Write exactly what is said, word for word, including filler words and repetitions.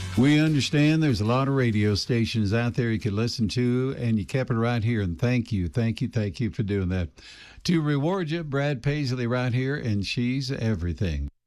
We understand there's a lot of radio stations out there you could listen to, and you kept it right here. And thank you, thank you, thank you for doing that. To reward you, Brad Paisley right here, and she's everything.